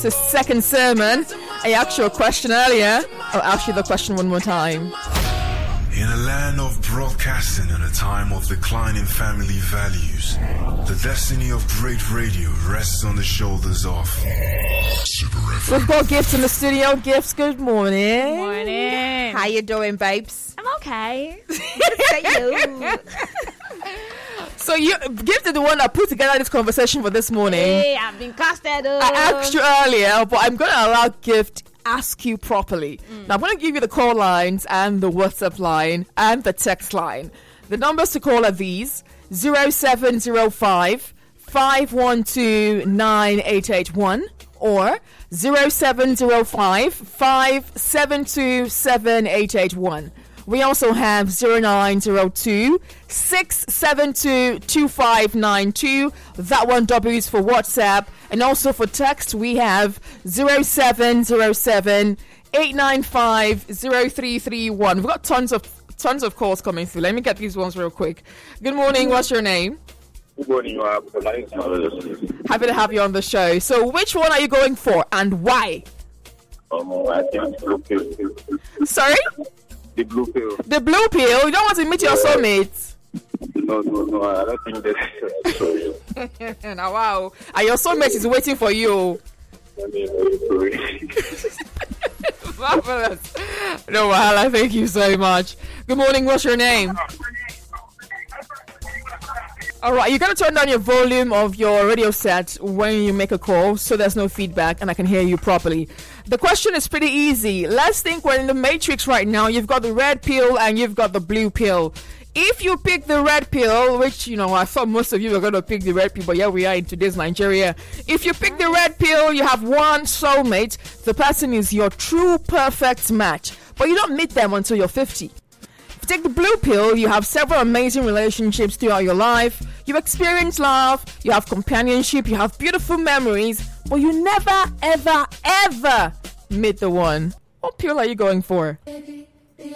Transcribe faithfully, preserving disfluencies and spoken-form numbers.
It's a second sermon. I asked you a question earlier. I'll ask you the question one more time. In a land of broadcasting and a time of declining family values, the destiny of great radio rests on the shoulders of We've got Gifts in the studio. Gifts, good morning. Morning. How you doing, babes? I'm okay. you. So you, Gift is the one that put together this conversation for this morning. Hey, I've been casted. Oh. I asked you earlier, but I'm going to allow Gift ask you properly. Mm. Now I'm going to give you the call lines and the WhatsApp line and the text line. The numbers to call are these: zero seven zero five, five one two, nine eight eight one or zero seven zero five, five seven two, seven eight eight one. We also have zero nine zero two, six seven two, two five nine two. That one W is for WhatsApp. And also for text, we have zero seven zero seven, eight nine five, zero three three one. We've got tons of tons of calls coming through. Let me get these ones real quick. Good morning. What's your name? Good morning. Happy to have you on the show. So which one are you going for and why? Um, I think blue pill. Sorry? The blue pill. The blue pill? You don't want to meet your soulmate? No, no, no. I don't think that's so. Now, wow. And your soulmate is waiting for you. Marvelous. No, Wahala, thank you so much. Good morning. What's your name? All right, you got to turn down your volume of your radio set when you make a call so there's no feedback and I can hear you properly. The question is pretty easy. Let's think we're in the Matrix right now. You've got the red pill and you've got the blue pill. If you pick the red pill, which, you know, I thought most of you were going to pick the red pill, but yeah, we are in today's Nigeria. If you pick the red pill, you have one soulmate. The person is your true perfect match, but you don't meet them until you're fifty. If you take the blue pill, you have several amazing relationships throughout your life. You experience love, you have companionship, you have beautiful memories, but you never, ever, ever meet the one. What pill are you going for?